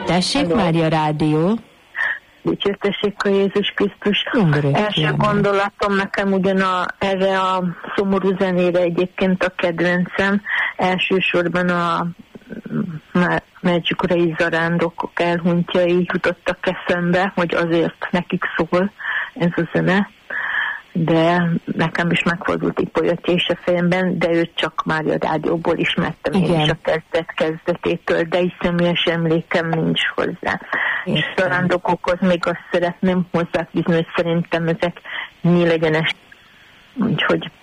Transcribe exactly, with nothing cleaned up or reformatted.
Tessék, Mária Rádió. Dicsértessék a Jézus Krisztus. Mindörökké. Első gondolatom nekem ugyan a, erre a szomorú zenére egyébként a kedvencem. Elsősorban a Medjugorjei zarándokok elhunytjai jutottak eszembe, hogy azért nekik szól ez a zene. De nekem is megfordult Ipolyatja is a fejemben, de őt csak Mária Rádióból ismertem én is a kezdet kezdetétől, de is személyes emlékem nincs hozzá. És zarándokokhoz még azt szeretném hozzáfűzni, hogy szerintem ezek nyílegyenes, úgyhogy